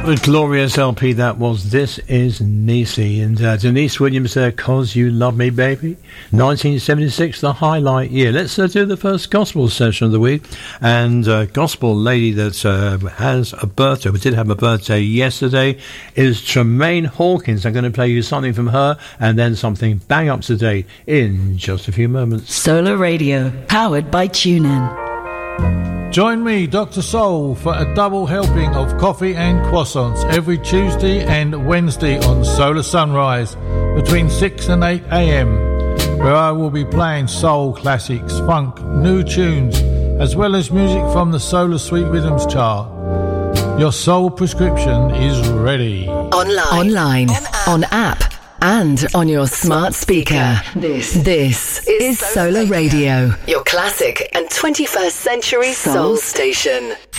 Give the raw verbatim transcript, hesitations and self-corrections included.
A glorious L P that was. This is Niecy and uh, Denise Williams there, Cause You Love Me Baby, nineteen seventy-six, the highlight year. Let's uh, do the first gospel session of the week, and uh, gospel lady that uh, has a birthday, we did have a birthday yesterday, is Tremaine Hawkins. I'm going to play you something from her and then something bang up to date in just a few moments. Solar Radio, powered by TuneIn. Join me, Doctor Soul, for a double helping of coffee and croissants every Tuesday and Wednesday on Solar Sunrise between six and eight a.m, where I will be playing soul classics, funk, new tunes, as well as music from the Solar Sweet Rhythms chart. Your soul prescription is ready. Online, Online on, on app, and on your smart speaker. This, this is Solar Radio, your classic and twenty-first century soul station.